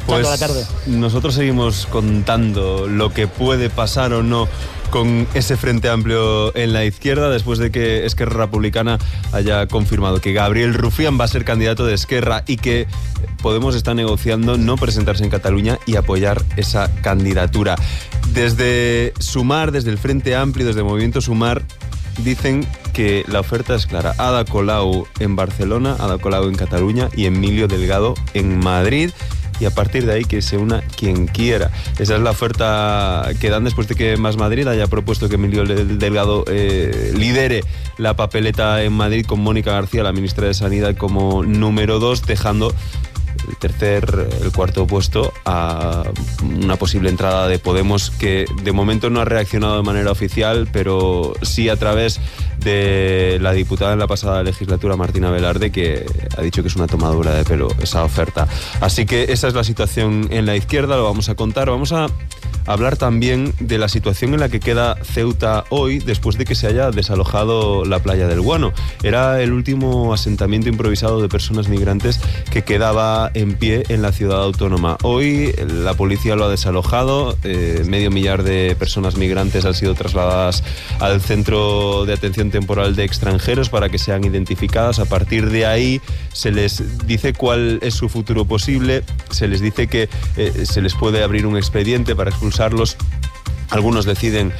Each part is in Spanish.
Pues toda la tarde. Nosotros seguimos contando lo que puede pasar o no con ese Frente Amplio en la izquierda, después de que Esquerra Republicana haya confirmado que Gabriel Rufián va a ser candidato de Esquerra y que Podemos está negociando no presentarse en Cataluña y apoyar esa candidatura. Desde Sumar, desde el Frente Amplio, desde Movimiento Sumar, dicen que la oferta es clara. Ada Colau en Barcelona, Ada Colau en Cataluña y Emilio Delgado en Madrid. Y a partir de ahí que se una quien quiera. Esa es la oferta que dan después de que Más Madrid haya propuesto que Emilio Delgado lidere la papeleta en Madrid con Mónica García, la ministra de Sanidad, como número 2, dejando el cuarto puesto a una posible entrada de Podemos, que de momento no ha reaccionado de manera oficial, pero sí a través de la diputada en la pasada legislatura, Martina Velarde, que ha dicho que es una tomadura de pelo esa oferta. Así que esa es la situación en la izquierda, lo vamos a contar. Vamos a hablar también de la situación en la que queda Ceuta hoy, después de que se haya desalojado la playa del Guano. Era el último asentamiento improvisado de personas migrantes que quedaba en pie en la ciudad autónoma. Hoy la policía lo ha desalojado, 500.000 de personas migrantes han sido trasladadas al Centro de Atención Temporal de Extranjeros para que sean identificadas. A partir de ahí se les dice cuál es su futuro posible, se les dice que se les puede abrir un expediente para expulsarlos. Algunos deciden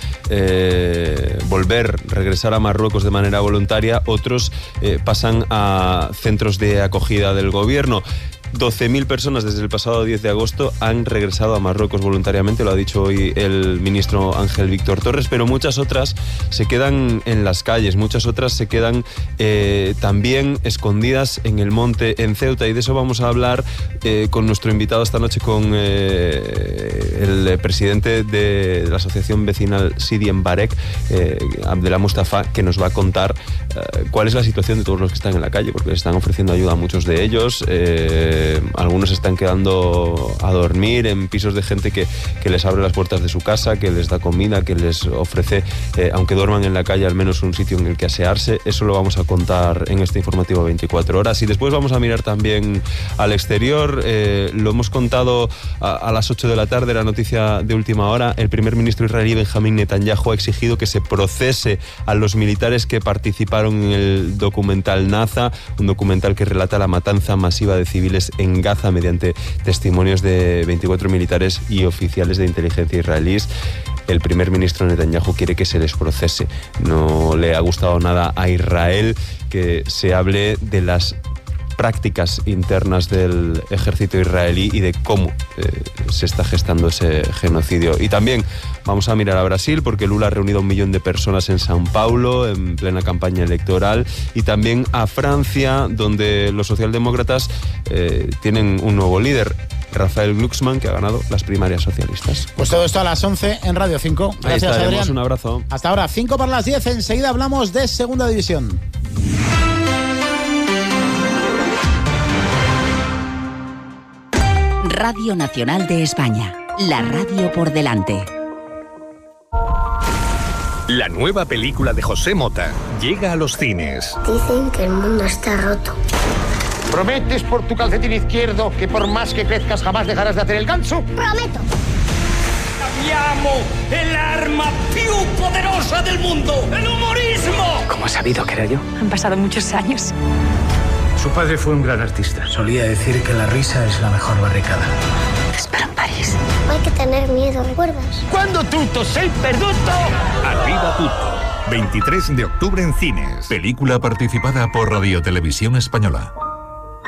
regresar a Marruecos de manera voluntaria, otros pasan a centros de acogida del gobierno. 12.000 personas desde el pasado 10 de agosto han regresado a Marruecos voluntariamente, lo ha dicho hoy el ministro Ángel Víctor Torres, pero muchas otras se quedan en las calles, muchas otras se quedan también escondidas en el monte en Ceuta, y de eso vamos a hablar con nuestro invitado esta noche, con el presidente de la asociación vecinal Sidi Mbarek, Abdellah Mustafa, que nos va a contar cuál es la situación de todos los que están en la calle, porque les están ofreciendo ayuda a muchos de ellos. Algunos están quedando a dormir en pisos de gente que les abre las puertas de su casa, que les da comida, que les ofrece, aunque duerman en la calle, al menos un sitio en el que asearse. Eso lo vamos a contar en este informativo 24 horas. Y después vamos a mirar también al exterior. Lo hemos contado a las 8 de la tarde, la noticia de última hora. El primer ministro israelí Benjamín Netanyahu ha exigido que se procese a los militares que participaron en el documental Naza, un documental que relata la matanza masiva de civiles en Gaza mediante testimonios de 24 militares y oficiales de inteligencia israelíes. El primer ministro Netanyahu quiere que se les procese. No le ha gustado nada a Israel que se hable de las prácticas internas del ejército israelí y de cómo se está gestando ese genocidio. Y también vamos a mirar a Brasil, porque Lula ha reunido a 1 millón de personas en São Paulo en plena campaña electoral, y también a Francia, donde los socialdemócratas tienen un nuevo líder, Rafael Glucksmann, que ha ganado las primarias socialistas. Pues todo esto a las 11 en Radio 5. Gracias, Adrián. Un abrazo. Hasta ahora, 5 para las 10. Enseguida hablamos de Segunda División. Radio Nacional de España, la radio por delante. La nueva película de José Mota llega a los cines. Dicen que el mundo está roto. ¿Prometes por tu calcetín izquierdo que por más que crezcas jamás dejarás de hacer el ganso? ¡Prometo! ¡Abbiamo el arma più poderosa del mundo! ¡El humorismo! ¿Cómo has sabido que era yo? Han pasado muchos años. Su padre fue un gran artista. Solía decir que la risa es la mejor barricada. Te espero en París. No hay que tener miedo, ¿recuerdas? Cuando tutto sei perduto. Arriba tutto. 23 de octubre en cines. Película participada por Radio Televisión Española.